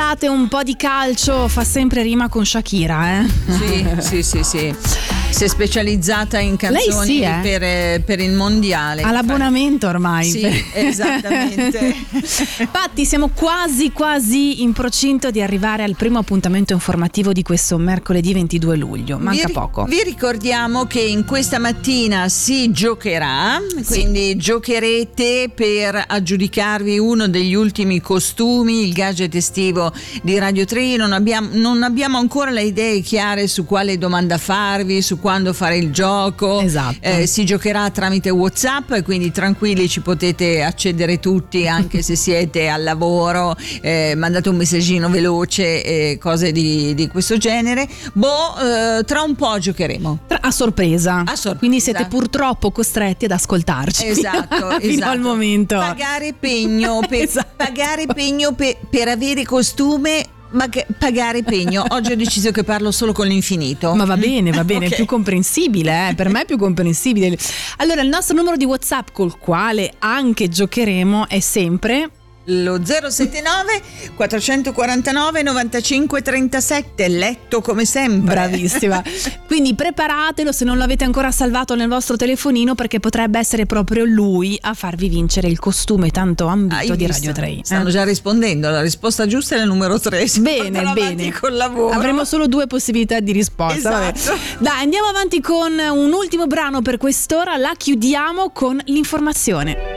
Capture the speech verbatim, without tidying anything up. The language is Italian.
d'estate un po' di calcio fa sempre rima con Shakira, eh? Sì, sì, sì, sì. Si è specializzata in canzoni sì, eh? per, per il mondiale. Ha l'abbonamento ormai. Sì, esattamente. Infatti siamo quasi quasi in procinto di arrivare al primo appuntamento informativo di questo mercoledì ventidue luglio. Manca vi, poco. Vi ricordiamo che in questa mattina si giocherà, sì. Quindi giocherete per aggiudicarvi uno degli ultimi costumi, il gadget estivo di Radio tre. Non abbiamo, non abbiamo ancora le idee chiare su quale domanda farvi, su quando fare il gioco. Esatto. Eh, si giocherà tramite WhatsApp, quindi tranquilli, ci potete accedere tutti anche se siete al lavoro, eh, mandate un messaggino veloce, eh, cose di, di questo genere. Boh, eh, tra un po' giocheremo Tra, a, sorpresa. a sorpresa quindi siete purtroppo costretti ad ascoltarci esatto, fino esatto. al momento. Pagare pegno per, Esatto. pagare pegno per, per avere costume. Ma che pagare pegno? Oggi ho deciso che parlo solo con l'infinito. Ma va bene, va bene, Okay. è più comprensibile, eh? Per me è più comprensibile. Allora, il nostro numero di WhatsApp col quale anche giocheremo è sempre lo zero sette nove quattrocentoquarantanove novantacinque trentasette, letto come sempre. bravissima. Quindi preparatelo se non l'avete ancora salvato nel vostro telefonino, perché potrebbe essere proprio lui a farvi vincere il costume tanto ambito Hai di visto? Radio tre. Stanno eh? già rispondendo, la risposta giusta è il numero tre. Si Bene, portano avanti bene. col lavoro. Avremo solo due possibilità di risposta. Esatto. Vabbè. Dai, andiamo avanti con un ultimo brano per quest'ora. La chiudiamo con l'informazione.